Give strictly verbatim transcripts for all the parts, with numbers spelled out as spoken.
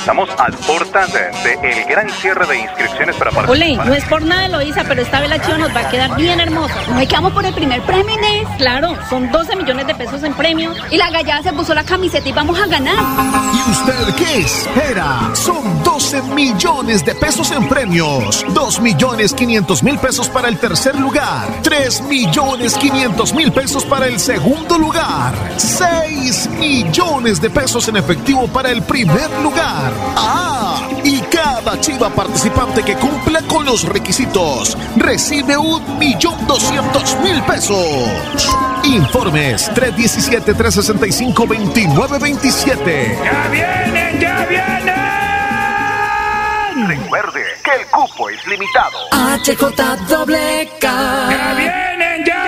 Estamos a puertas del de, de gran cierre de inscripciones para participar. Ole, no es por nada, Eloísa, pero esta vez la chiva nos va a quedar bien hermosa. ¿No es que vamos por el primer premio, Inés? Claro, son doce millones de pesos en premios. Y la gallada se puso la camiseta y vamos a ganar. ¿Y usted qué espera? Son doce millones de pesos en premios. dos millones quinientos mil pesos para el tercer lugar. tres millones quinientos mil pesos para el segundo lugar. seis millones de pesos en efectivo para el primer lugar. ¡Ah! Y cada chiva participante que cumpla con los requisitos recibe un millón doscientos mil pesos. Informes tres diecisiete, tres sesenta y cinco, veintinueve veintisiete. ¡Ya vienen, ya vienen! Recuerde que el cupo es limitado. H J doble K. ¡Ya vienen, ya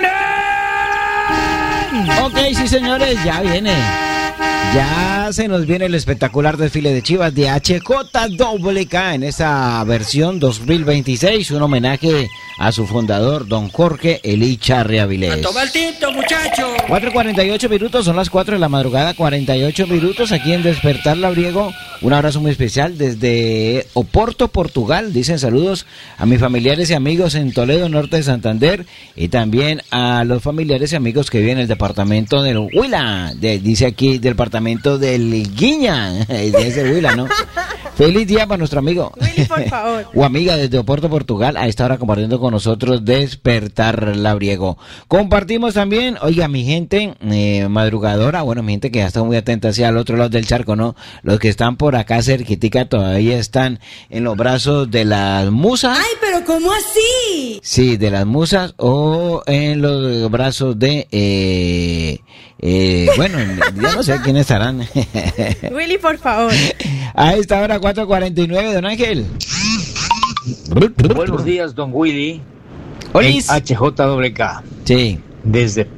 vienen! Ok, sí señores, ya viene. Ya se nos viene el espectacular desfile de chivas de H J doble K en esta versión dos mil veintiséis, un homenaje a su fundador, don Jorge Elí Charri Avilés. ¡A tomar tinto, muchacho! cuatro cuarenta y ocho minutos, son las cuatro de la madrugada, cuarenta y ocho minutos aquí en Despertar Labriego. Un abrazo muy especial desde Oporto, Portugal. Dicen saludos a mis familiares y amigos en Toledo, norte de Santander, y también a los familiares y amigos que viven en el departamento del Huila, de, dice aquí, del departamento del Guiña, de ese Huila, ¿no? Feliz día para nuestro amigo. Willy, por favor. O amiga desde Oporto, Portugal, a esta hora compartiendo con nosotros Despertar Labriego. Compartimos también, oiga, mi gente eh, madrugadora, bueno, mi gente que ya está muy atenta hacia el otro lado del charco, ¿no? Los que están por acá cerquitica todavía están en los brazos de las musas. ¡Ay, pero cómo así! Sí, de las musas o en los brazos de... Eh, eh, bueno, ya no sé quiénes estarán. Willy, por favor. A esta hora, cuatro cuarenta y nueve, don Ángel. Buenos días, don Willy. Olis. H J doble K. Sí. Desde